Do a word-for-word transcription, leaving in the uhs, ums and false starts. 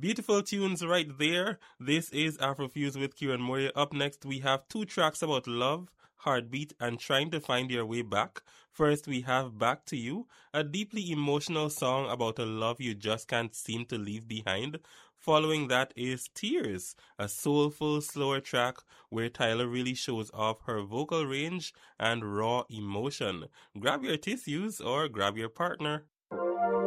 Beautiful tunes right there. This is Afrofuse with Kieran Moria. Up next, we have two tracks about love, heartbeat, and trying to find your way back. First, we have Back to You, a deeply emotional song about a love you just can't seem to leave behind. Following that is Tears, a soulful, slower track where Tyler really shows off her vocal range and raw emotion. Grab your tissues or grab your partner.